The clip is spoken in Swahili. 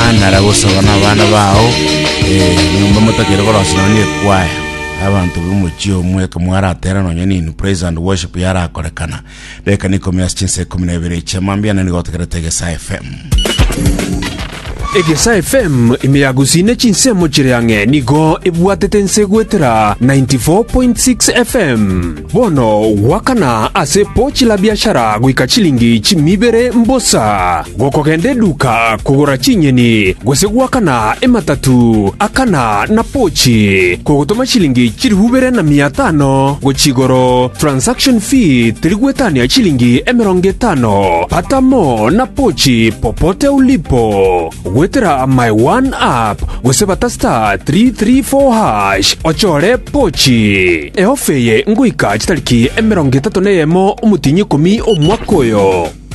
nara gusogona bana bao nyumba mutakire gorosina ni kwaya abantu b'umucyo umwe kamwara atera no nyani praise and worship yara akorekana reka niko myashinse 12 chamambia nani gotekerete FM Egesa FM imeyagusine chinsemo chireange nigo ibwatete nsegwetera 94.6 FM. Bono wakana ase pochi la biashara gwika chilingi chimibere mbosa. Gwokogende duka kugura chinyeni gwese wakana ematatu akana na pochi. Kugotoma chilingi chirihubere na 500 gochigoro transaction fee tirigwetani ya chilingi 50. Patamo na pochi popote ulipo. Wetera my one app wesebata star 334# ochore pochi eofeye nguika chitariki 31 umutinyi 10 omwakoyo